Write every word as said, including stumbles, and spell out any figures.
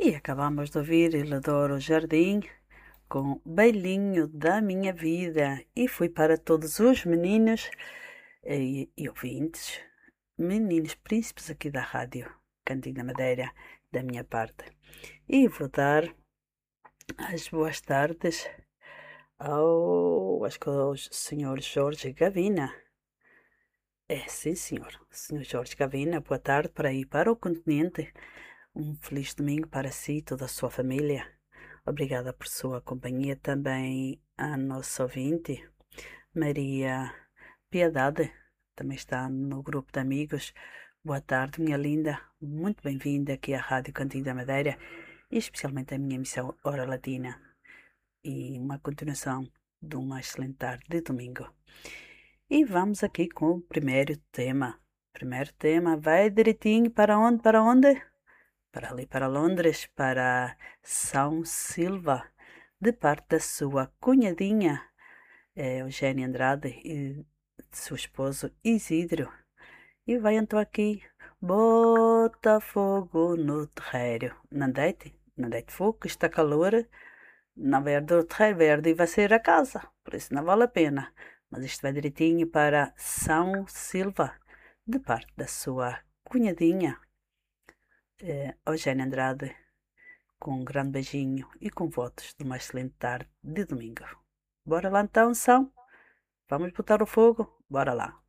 E acabamos de ouvir Iladora Jardim com Beilinho da Minha Vida. E fui para todos os meninos e, e ouvintes, meninos príncipes aqui da rádio Cantinho da Madeira, da minha parte. E vou dar as boas tardes ao, acho que ao senhor Jorge Gavina. É, sim, senhor. senhor Jorge Gavina, boa tarde para ir para o continente. Um feliz domingo para si e toda a sua família. Obrigada por sua companhia também a nossa ouvinte, Maria Piedade, também está no grupo de amigos. Boa tarde, minha linda. Muito bem-vinda aqui à Rádio Cantinho da Madeira e especialmente à minha emissão Hora Latina e uma continuação de uma excelente tarde de domingo. E vamos aqui com o primeiro tema. Primeiro tema vai direitinho para onde? Para onde? Para ali, para Londres, para São Silva, de parte da sua cunhadinha, eh, Eugénia Andrade, e de seu esposo Isidro. E vai então aqui, bota fogo no terreiro. Não deite, não deite fogo, que está calor, não vai arder o terreiro, vai arder e vai sair a casa, por isso não vale a pena. Mas isto vai direitinho para São Silva, de parte da sua cunhadinha, eh, Eugénia Andrade, com um grande beijinho e com votos de uma excelente tarde de domingo. Bora lá então, São? Vamos botar o fogo? Bora lá.